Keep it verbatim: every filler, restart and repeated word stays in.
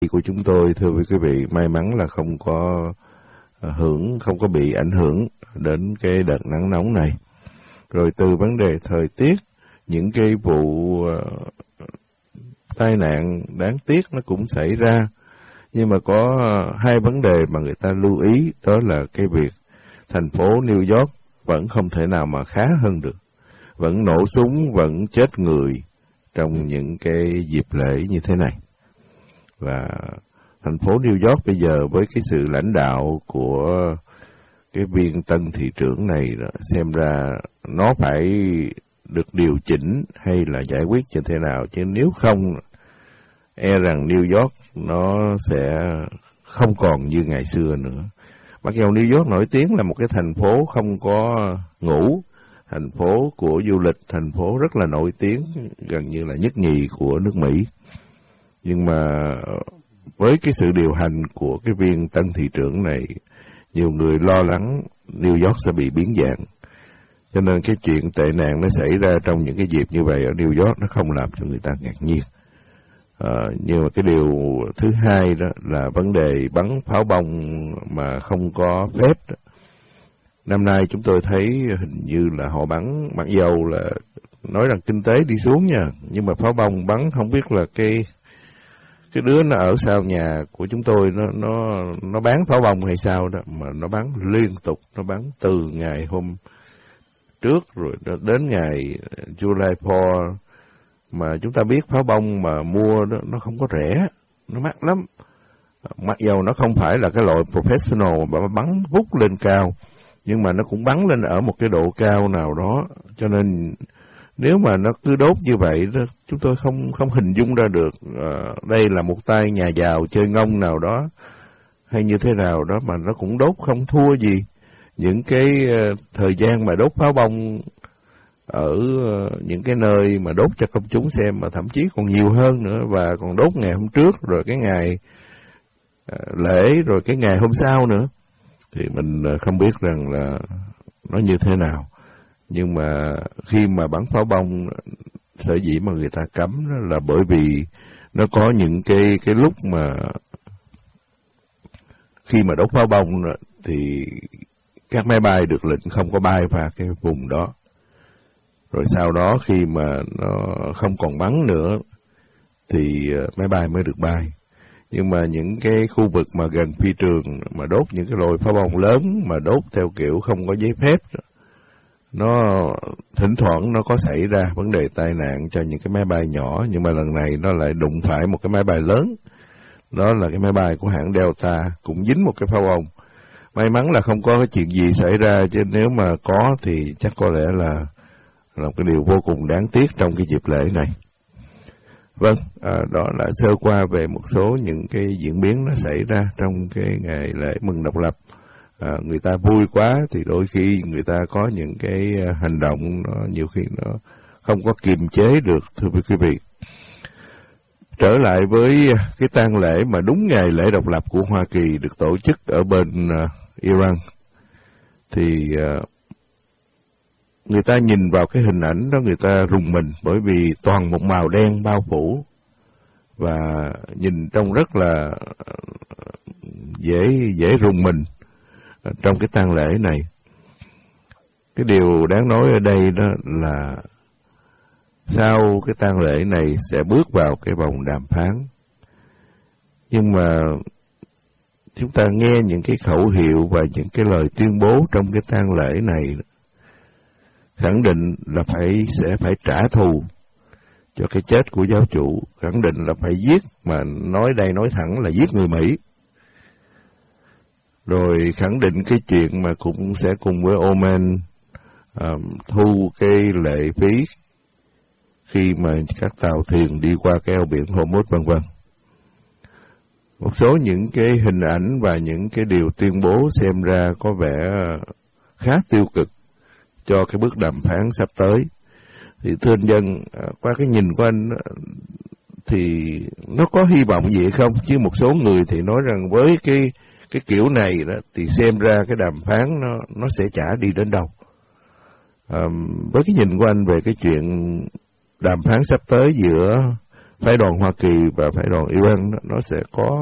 của chúng tôi, thưa quý vị, may mắn là không có hưởng, không có bị ảnh hưởng đến cái đợt nắng nóng này. Rồi từ vấn đề thời tiết, những cái vụ uh, tai nạn đáng tiếc nó cũng xảy ra. Nhưng mà có uh, hai vấn đề mà người ta lưu ý, đó là cái việc thành phố New York vẫn không thể nào mà khá hơn được. Vẫn nổ súng, vẫn chết người trong những cái dịp lễ như thế này. Và thành phố New York bây giờ với cái sự lãnh đạo của cái viên tân thị trưởng này, xem ra nó phải được điều chỉnh hay là giải quyết như thế nào, chứ nếu không e rằng New York nó sẽ không còn như ngày xưa nữa. Mặc dù New York nổi tiếng là một cái thành phố không có ngủ, thành phố của du lịch, thành phố rất là nổi tiếng, gần như là nhất nhì của nước Mỹ. Nhưng mà với cái sự điều hành của cái viên tân thị trưởng này, nhiều người lo lắng New York sẽ bị biến dạng. Cho nên cái chuyện tệ nạn nó xảy ra trong những cái dịp như vậy ở New York nó không làm cho người ta ngạc nhiên. À, nhưng mà cái điều thứ hai đó là vấn đề bắn pháo bông mà không có phép đó. Năm nay chúng tôi thấy hình như là họ bắn, mặc dầu là nói rằng kinh tế đi xuống nha, nhưng mà pháo bông bắn không biết là cái cái đứa nó ở sau nhà của chúng tôi nó nó nó bán pháo bông hay sao đó mà nó bắn liên tục, nó bắn từ ngày hôm trước rồi đến ngày July fourth, mà chúng ta biết pháo bông mà mua đó nó không có rẻ, nó mắc lắm. Mặc dầu nó không phải là cái loại professional mà bắn vút lên cao, nhưng mà nó cũng bắn lên ở một cái độ cao nào đó, cho nên nếu mà nó cứ đốt như vậy đó, chúng tôi không không hình dung ra được à, đây là một tay nhà giàu chơi ngông nào đó hay như thế nào đó mà nó cũng đốt không thua gì những cái uh, thời gian mà đốt pháo bông ở uh, những cái nơi mà đốt cho công chúng xem, mà thậm chí còn nhiều hơn nữa, và còn đốt ngày hôm trước rồi cái ngày uh, lễ rồi cái ngày hôm sau nữa, thì mình uh, không biết rằng là nó như thế nào. Nhưng mà khi mà bắn pháo bông, sở dĩ mà người ta cấm đó là bởi vì nó có những cái cái lúc mà khi mà đốt pháo bông thì các máy bay được lệnh không có bay vào cái vùng đó. Rồi sau đó khi mà nó không còn bắn nữa thì máy bay mới được bay. Nhưng mà những cái khu vực mà gần phi trường mà đốt những cái loại pháo bông lớn mà đốt theo kiểu không có giấy phép, nó thỉnh thoảng nó có xảy ra vấn đề tai nạn cho những cái máy bay nhỏ, nhưng mà lần này nó lại đụng phải một cái máy bay lớn. Đó là cái máy bay của hãng Delta, cũng dính một cái pháo bông. May mắn là không có cái chuyện gì xảy ra, chứ nếu mà có thì chắc có lẽ là là một cái điều vô cùng đáng tiếc trong cái dịp lễ này. Vâng, à, đó là sơ qua về một số những cái diễn biến nó xảy ra trong cái ngày lễ mừng độc lập. À, người ta vui quá thì đôi khi người ta có những cái hành động nó nhiều khi nó không có kiềm chế được, thưa quý vị. Trở lại với cái tang lễ mà đúng ngày lễ độc lập của Hoa Kỳ được tổ chức ở bên uh, Iran, thì uh, người ta nhìn vào cái hình ảnh đó người ta rùng mình, bởi vì toàn một màu đen bao phủ và nhìn trông rất là dễ dễ rùng mình trong cái tang lễ này. Cái điều đáng nói ở đây đó là sau cái tang lễ này sẽ bước vào cái vòng đàm phán. Nhưng mà chúng ta nghe những cái khẩu hiệu và những cái lời tuyên bố trong cái tang lễ này khẳng định là phải sẽ phải trả thù cho cái chết của giáo chủ, khẳng định là phải giết, mà nói đây nói thẳng là giết người Mỹ. Rồi khẳng định cái chuyện mà cũng sẽ cùng với Oman um, thu cái lệ phí khi mà các tàu thuyền đi qua cái eo biển Hormuz, vân vân. Một số những cái hình ảnh và những cái điều tuyên bố xem ra có vẻ khá tiêu cực cho cái bước đàm phán sắp tới. Thì thưa anh Dân, qua cái nhìn của anh thì nó có hy vọng gì không? Chứ một số người thì nói rằng với cái cái kiểu này đó thì xem ra cái đàm phán nó nó sẽ chả đi đến đâu. À, với cái nhìn của anh về cái chuyện đàm phán sắp tới giữa phái đoàn Hoa Kỳ và phái đoàn Iran nó sẽ có